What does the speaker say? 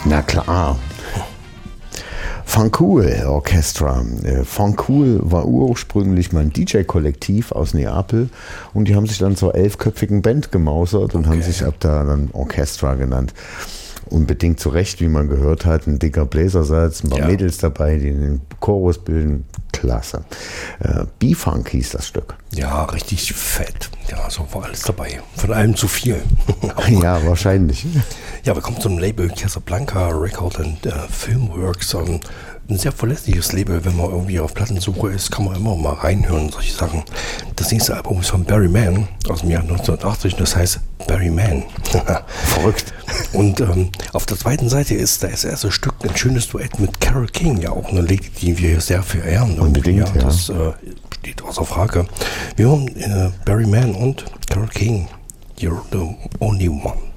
Na klar. Fancool Orchestra. Fancool war ursprünglich mal ein DJ-Kollektiv aus Neapel und die haben sich dann zur 11-köpfigen Band gemausert und haben sich ab da dann Orchestra genannt. Unbedingt zu Recht, wie man gehört hat, ein dicker Bläsersatz, ein paar Mädels dabei, die den Chorus bilden. Klasse. B-Funk hieß das Stück. Ja, richtig fett. Ja, so war alles dabei. Von allem zu viel. Ja, wahrscheinlich. Ja, wir kommen zum Label Casablanca Record and Filmworks. Ein sehr verlässliches Label, wenn man irgendwie auf Plattensuche ist, kann man immer mal reinhören, solche Sachen. Das nächste Album ist von Barry Mann aus dem Jahr 1980, das heißt Barry Mann. Verrückt. Und auf der zweiten Seite ist das erste Stück ein schönes Duett mit Carole King, ja auch eine Lady, die wir sehr verehren. Unbedingt, ja. Das steht außer Frage. Wir hören Barry Mann und Carole King, You're the Only One.